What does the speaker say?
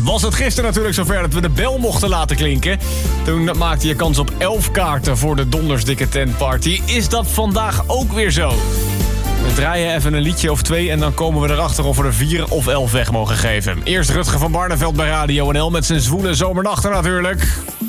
Was het gisteren natuurlijk zover dat we de bel mochten laten klinken. Toen maakte je kans op 11 kaarten voor de Dondersdikke Tentparty. Is dat vandaag ook weer zo? We draaien even een liedje of 2 en dan komen we erachter of we er 4 of 11 weg mogen geven. Eerst Rutger van Barneveld bij Radio NL met zijn zwoele zomernachten natuurlijk.